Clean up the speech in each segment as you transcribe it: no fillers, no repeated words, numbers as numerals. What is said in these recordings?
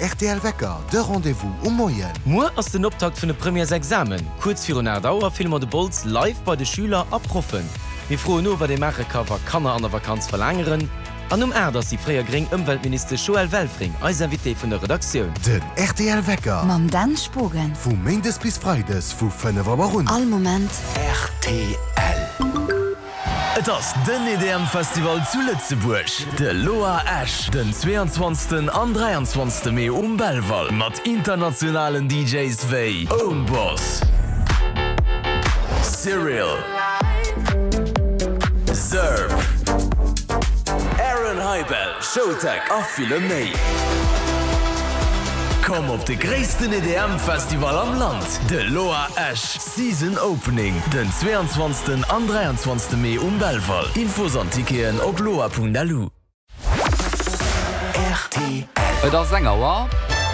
RTL Wecker, de Rendezvous Moien. Moi ass den Optakt vun de Premiers Examen. Kurz vir un Dauer filmer de Bolz live bei de Schüler abproffen. Wir froh no, wat de Machecover kannner an der Vakanz verlängeren. An dats die freier Gring Umweltminister Joël Welfring als Invité vun der Redaktion. Den RTL Wecker. Mam Dan Spogen. Vu Mendes bis Freides vu 5 run. All Moment. RTL. Et ass den EDM-Festival zu Lützeburg. De Loa Ash, den 22. an 23. Mai Belval, mat internationalen DJs wéi Ownboss, Serial, Zerb, Aaron Heibel, Showtek a viele méi. Komm op de gréissten EDM-Festival am Land. De Loa Ash Season Opening. Den 22. an 23. Mai Belval. Infos an Tikeen op loa.lu. RTL. Der Sänger war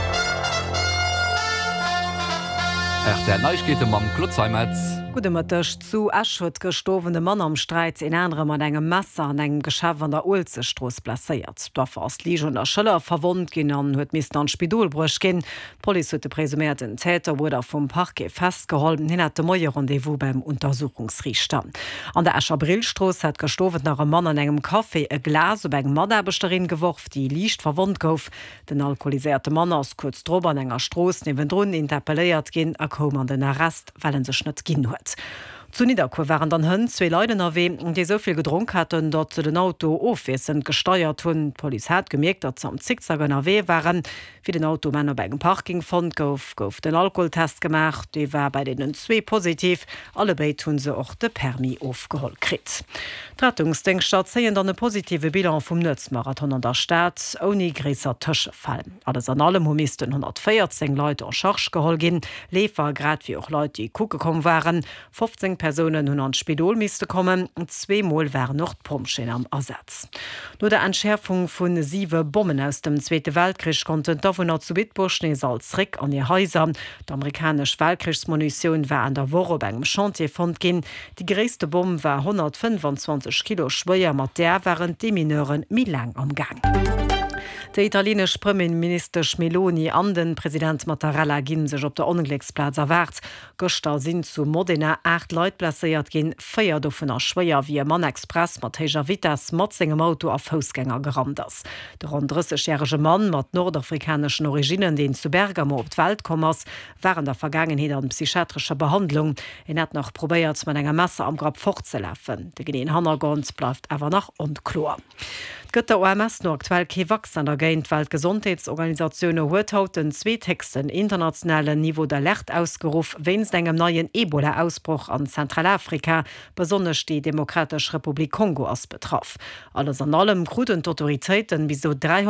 der Neuigkeiten am Klotzheimetz. Gute Mittag. Zu Asch huet gestorvene Mann am Streit in anderem an engem Messer an engem Geschäft an der Ulzestrasse plaiert. Dafür ass Liege und der Schëller verwundt gin an huet mis an Spidolbruch gin. Police huet de presumierten Täter wurde vom Parquet festgehalten, hin hat de Moier Rendezvous beim Untersuchungsrichter. An der Ascher Brillstrasse hat gestorven nach einem Mann an engem Kaffee e Glas op eng Maderbestellerin geworfen, die liicht verwundt gouf. Den alkoholisierte Mann ass kurz drober an enger Strasse neben drun interpelliert gin, kom an den Arrest, weil sech net ginn huet. Zu Niederkur waren dann hunn 2 Leute erwähnt, die soviel gedrunken hatten, dort zu den Auto ofwesend gesteuert hun. Police hat gemerkt, dat ze am Zickzack NRW waren. Wie den Automänner bei dem Parking fand, gouf den Alkoholtest gemacht. Die war bei denen 2 positiv. Alle beid hun se och de Permis aufgeholt krit. Rettungsdenkstaat zeien dann e positive Bilan vum Nëtzmarathon an der Stadt oni gräser Tësche fallen. Alles an allem humisten 114 Leute an Charge geholt gin. Lefer grad wie auch Leute, die kucke gekommen waren. 15 Personen hun an Spidol miste kommen und 2 Mal waren noch Pumpschen am Ersatz. Nur der Entschärfung vun 7 Bomben aus dem Zweite Weltkrieg konnten davon zu Wittbusch als Rick an ihr Häuser. Die amerikanische Weltkriegsmunition war an der Woche beim Chantier fand gin. Die größte Bombe war 125 Kilo schwer, mit der waren die Mineuren mi lang am Gang. Der italienische Premierminister Meloni an den Präsident Mattarella ginn sech op der Onglücksplatz erwart. Gestern sind zu Modena 8 Leute plaiert gin, 4 davon schwéier wie Mann Express mat Heger Vitas mat segem Auto auf Fußgänger gerammt ass. Der rund 30-jährige Mann mat nordafrikanischen Originen, den zu Bergamo op d'Welt kommers, waren der Vergangenheit an psychiatrischer Behandlung. Hat noch probiert mit enger Messer am Grab fortzulaufen. Der geneen Hintergrund bleibt aber noch unklar. Gëtt der OMS no aktuell ke Wachs an der Weltgesundheitsorganisationune huet hauten 2 Texten internationalen Niveau d'Alert ausgeruf, wenn's engem neuen Ebola-Ausbruch an Zentralafrika, besonders die Demokratische Republik Kongo as betraff. Alles an allem gruden d'Autoritäten bis so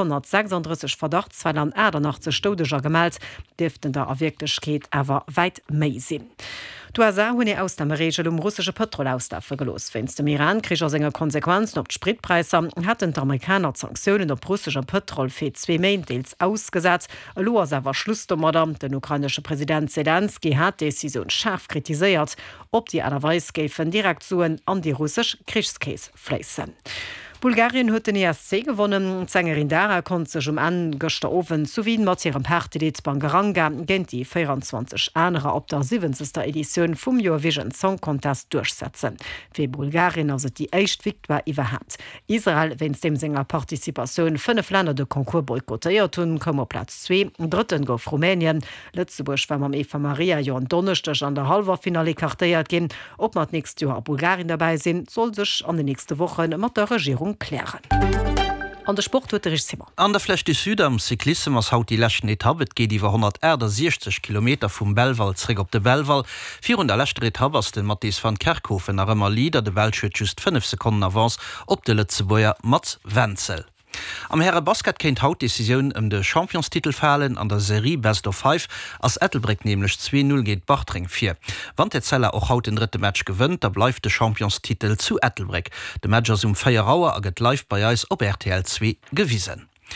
336 Verdachtsfälle an 88 Todescher gemeldet, dürften der Erwirklichkeit aber weit méi sinn. USA hunn aus dem Regel russische Petrolausstaffe gelos. Wenns dem Iran kricher senger Konsequenzen op Spritpreiser hat den Amerikaner Sanktionen op russischer Petrol fir 2 Maindeels ausgesetzt. Lo sewer Schlussdommer, den ukrainische Präsident Zelensky hat Decision scharf kritisiert, ob die anerweis géfen Direktionen an die russisch Kriegskäes fleissen. Bulgarien huet den ESC gewonnen. Sängerin Dara konnte sich gestern Ofen zu Wien mit ihrem Party Bangaranga gegen die 24 andere op der 70. Edition vom Eurovision Song Contest durchsetzen. Für Bulgarien also die erste Victoire überhaupt. Israel, wenn es dem Sänger Partizipation 5 Länder de Konkurs boykottiert tun, kommen auf Platz 2. Dritten gouf Rumänien. Lützeburg war am Eva Maria Jon Donnerstag an der Halbfinale kartiert gehen. Ob man nächstes Jahr Bulgarien dabei sind, soll sich an den nächsten Wochen mit der Regierung klären. An der Sport huet er Simmer. An der Flech du Süd am Cyklismus ass haut die lächten Etappe geht iwwer 160 km vum Belval zrég op de Belval. 400 lächte Etappe ass den Matthias van Kerkhoven a ëmmer Lieder de Weltschwet just 5 Sekunden avance op de Lützebuer Mats Wenzel. Am Herre Basket kennt haut Decision de Championstitel fallen an der Serie Best of 5 als Ettelbreck nämlich 2-0 geht Bachtring 4. Wann der Zeller auch haut den dritte Match gewinnt, da bleibt der Championstitel zu Ettelbreck. De Matchers 4 Auer aget live bei Eis op RTL 2 gewiesen.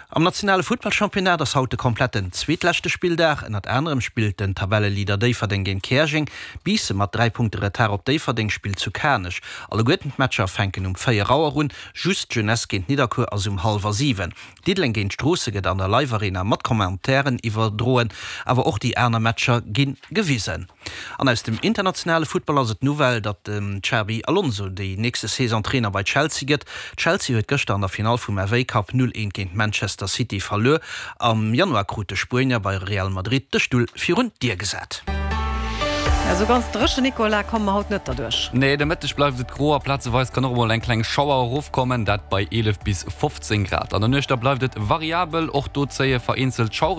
Am nationale Footballchampionat das haut de kompletten zweetlächte Spieldach en dat anderem spielt den Tabellelieder Daverding gen Kerching, Biese mat 3 Punkte Retar op Daverding spielt zu Kernisch. Alle goeten Matscher fenken 4 Rauer run, just Jeunesse gentint Niederkur as 6:30. Diedling gehen Strosseget an der Live-Arena mat Kommentaren iwwer drohen, aber auch die Äner Matscher gin gewiesen. An aus dem internationale Football as het Novel, dat Xabi Alonso die nächste Saisontrainer bei Chelsea get. Chelsea huet gestern an der Final vum FA Cup 0-1 gegen Manchester City verlö. Am Januar krute Spurier bei Real Madrid de Stuhl vir rund Dir gesät. Also ganz drische Nicola kommen haut net dadurch. Nee, der Mitte bleibt et groer Platz weis kann wohl ein klein Schauer raufkommen, dat bei 11 bis 15 Grad. An der Nöchter bleibt et variabel och do zeie vereinzelt Schau